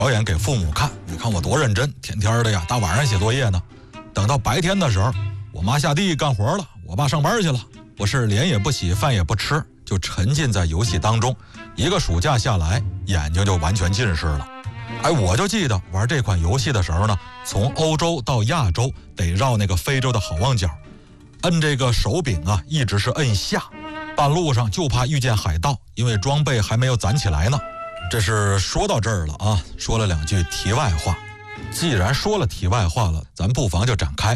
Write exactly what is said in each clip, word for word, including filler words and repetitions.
表演给父母看，你看我多认真，天天的呀，大晚上写作业呢。等到白天的时候，我妈下地干活了，我爸上班去了，我是脸也不洗，饭也不吃，就沉浸在游戏当中。一个暑假下来，眼睛就完全近视了。哎，我就记得玩这款游戏的时候呢，从欧洲到亚洲得绕那个非洲的好望角，摁这个手柄啊，一直是摁下。半路上就怕遇见海盗，因为装备还没有攒起来呢。这是说到这儿了啊，说了两句题外话。既然说了题外话了，咱不妨就展开。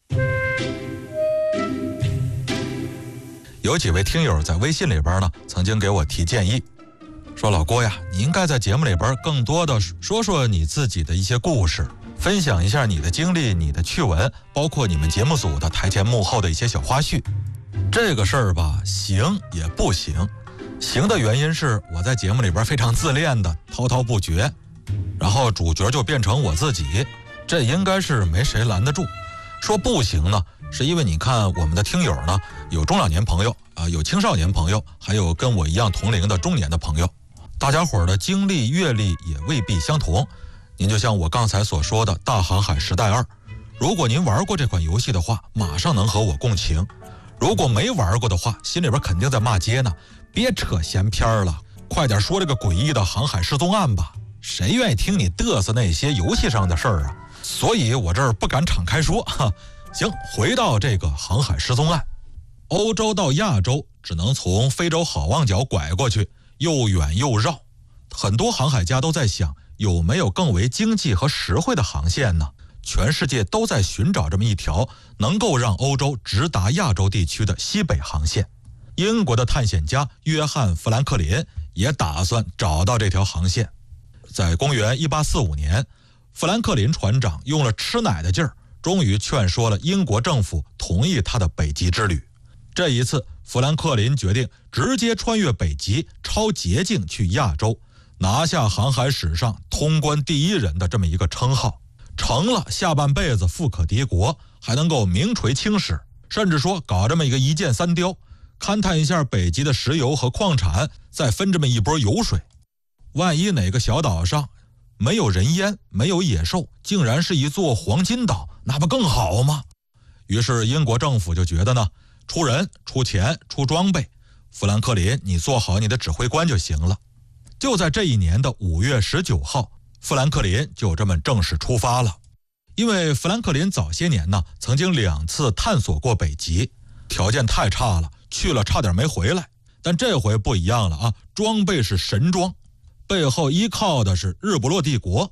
有几位听友在微信里边呢，曾经给我提建议，说老郭呀，你应该在节目里边更多的说说你自己的一些故事，分享一下你的经历、你的趣闻，包括你们节目组的台前幕后的一些小花絮。这个事儿吧，行也不行。行的原因是我在节目里边非常自恋的滔滔不绝，然后主角就变成我自己，这应该是没谁拦得住。说不行呢，是因为你看我们的听友呢，有中老年朋友啊、呃，有青少年朋友，还有跟我一样同龄的中年的朋友，大家伙儿的经历阅历也未必相同。您就像我刚才所说的大航海时代二，如果您玩过这款游戏的话，马上能和我共情。如果没玩过的话，心里边肯定在骂街呢，别扯闲篇了，快点说这个诡异的航海失踪案吧，谁愿意听你嘚瑟那些游戏上的事儿啊？所以我这儿不敢敞开说哈。行，回到这个航海失踪案，欧洲到亚洲只能从非洲好望角拐过去，又远又绕。很多航海家都在想，有没有更为经济和实惠的航线呢？全世界都在寻找这么一条能够让欧洲直达亚洲地区的西北航线。英国的探险家约翰·富兰克林也打算找到这条航线。在公元一八四五年，富兰克林船长用了吃奶的劲儿，终于劝说了英国政府同意他的北极之旅。这一次，富兰克林决定直接穿越北极，抄捷径去亚洲，拿下航海史上通关第一人的这么一个称号，成了下半辈子富可敌国，还能够名垂青史，甚至说搞这么一个一箭三雕，勘探一下北极的石油和矿产，再分这么一波油水。万一哪个小岛上没有人烟，没有野兽，竟然是一座黄金岛，那不更好吗？于是英国政府就觉得呢，出人、出钱、出装备，富兰克林你做好你的指挥官就行了。就在这一年的五月十九号，富兰克林就这么正式出发了。因为富兰克林早些年呢，曾经两次探索过北极，条件太差了，去了差点没回来。但这回不一样了啊，装备是神装，背后依靠的是日不落帝国。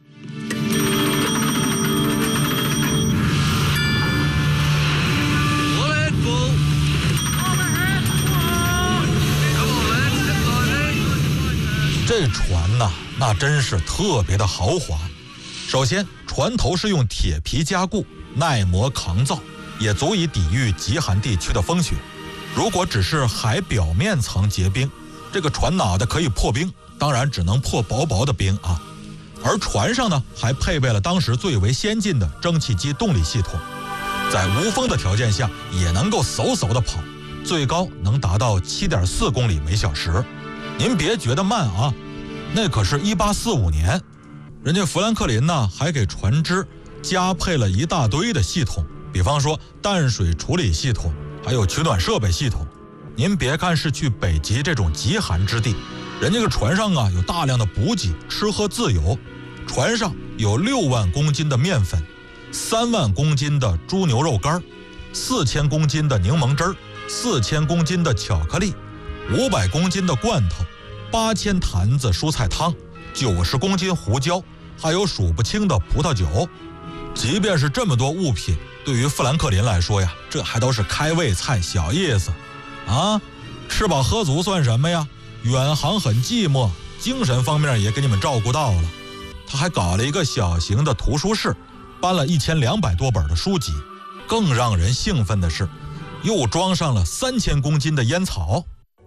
这船呐，那真是特别的豪华。首先，船头是用铁皮加固，耐磨抗造，也足以抵御极寒地区的风雪。如果只是海表面层结冰，这个船脑袋可以破冰，当然只能破薄薄的冰啊。而船上呢，还配备了当时最为先进的蒸汽机动力系统，在无风的条件下也能够嗖嗖的跑，最高能达到 七点四公里每小时。您别觉得慢啊，那可是一八四五年，人家富兰克林呢还给船只加配了一大堆的系统，比方说淡水处理系统，还有取暖设备系统。您别看是去北极这种极寒之地，人家个船上啊有大量的补给，吃喝自由。船上有六万公斤的面粉，三万公斤的猪牛肉干，四千公斤的柠檬汁儿，四千公斤的巧克力，五百公斤的罐头，八千坛子蔬菜汤，九十公斤胡椒，还有数不清的葡萄酒。即便是这么多物品，对于富兰克林来说呀，这还都是开胃菜，小意思啊，吃饱喝足算什么呀？远航很寂寞，精神方面也给你们照顾到了。他还搞了一个小型的图书室，搬了一千两百多本的书籍。更让人兴奋的是，又装上了三千公斤的烟草。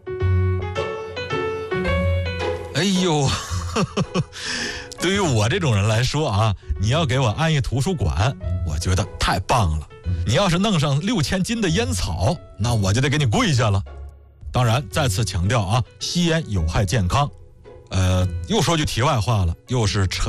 哎呦，呵呵，对于我这种人来说啊，你要给我安一图书馆，我觉得太棒了。你要是弄上六千斤的烟草，那我就得给你跪下了。当然，再次强调啊，吸烟有害健康。 呃，又说句题外话了，又是扯